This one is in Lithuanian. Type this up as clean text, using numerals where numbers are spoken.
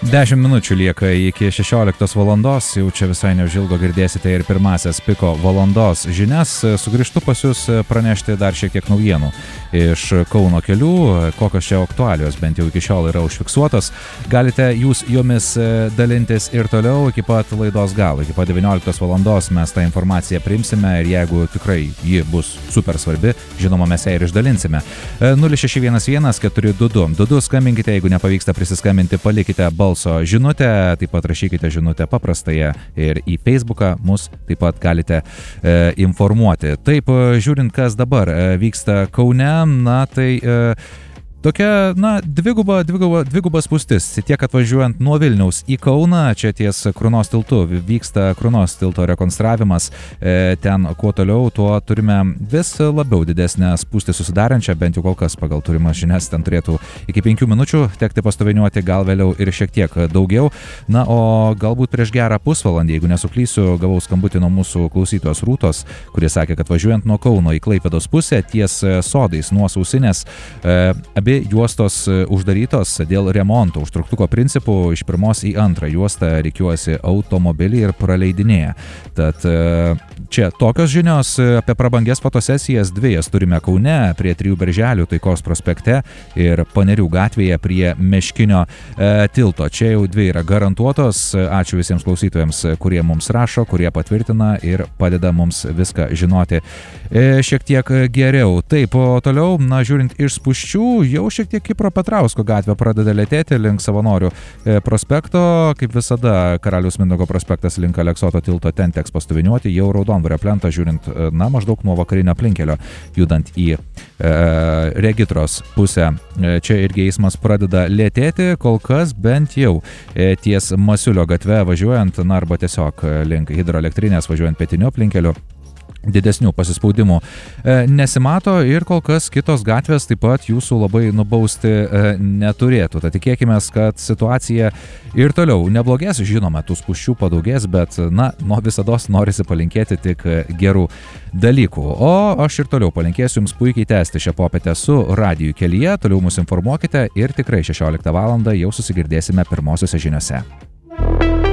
10 minučių lieka iki 16 valandos, jau čia visai neužilgo girdėsite ir pirmasias Piko valandos žinias. Sugrįžtu pas jūs pranešti dar šiek tiek naujienų iš Kauno kelių, kokios čia aktualios bent jau iki šiol yra užfiksuotos. Galite jūs jomis dalintis ir toliau iki pat laidos galo, iki pat 19 valandos mes tą informaciją priimsime ir jeigu tikrai ji bus super svarbi, žinoma, mes ją ir išdalinsime. 0611 422 skambinkite, jeigu nepavyksta prisiskambinti, palikite balso žinutę, taip pat rašykite žinutę paprastąją ir į Facebooką mus taip pat galite informuoti. Taip, žiūrint, kas dabar vyksta Kaune, na tai tokia, dviguba spūstis. Tiek atvažiuojant nuo Vilniaus į Kauną, čia ties Krunos tiltu vyksta Krunos tilto rekonstravimas. Ten kuo toliau, tuo turime vis labiau didesnę spūstį susidarančią, bent jau kol kas pagal turimas žinias ten turėtų iki 5 minučių tekti pastoviniuoti, gal vėliau ir šiek tiek daugiau. Na, o galbūt prieš gerą pusvalandį, jeigu nesuklysiu, gavau skambutį nuo mūsų klausytojos Rūtos, kuris sakė, kad važiuojant nuo Kauno į Klaipėdos pusę ties Sodais nuo Sausinės, abi juostos uždarytos dėl remonto. Užtruktuko principų iš pirmos į antrą juostą rikiuosi automobilį ir praleidinėja. Tad čia tokios žinios apie prabangias fotosesijas. Dvi jas turime Kaune prie Trijų Berželių Taikos prospekte ir Panerių gatvėje prie Meškinio tilto. Čia jau dvi yra garantuotos. Ačiū visiems klausytojams, kurie mums rašo, kurie patvirtina ir padeda mums viską žinoti šiek tiek geriau. Taip, o toliau, žiūrint iš spūsčių, jau šiek tiek Kipro Petrausko gatvė pradeda lėtėti link Savanorių prospekto. Kaip visada, Karaliaus Mindaugo prospektas link Aleksoto tilto, ten teks pastoviniuoti. Jau Raudondvario plentą žiūrint, maždaug nuo vakarinio aplinkelio, judant į Regitros pusę. Čia irgi eismas pradeda lėtėti, kol kas bent jau ties Masiulio gatve važiuojant, arba tiesiog link hidroelektrinės važiuojant pietiniu aplinkeliu. Didesnių pasispaudimų nesimato ir kol kas kitos gatvės taip pat jūsų labai nubausti neturėtų. Tad tikėkime, kad situacija ir toliau neblogės, žinoma, tų spūsčių padaugės, bet, nuo visados norisi palinkėti tik gerų dalykų. O aš ir toliau palinkėsiu jums puikiai tęsti šią popietę su Radiju kelyje, toliau mus informuokite ir tikrai 16 valandą jau susigirdėsime pirmosiose žiniose.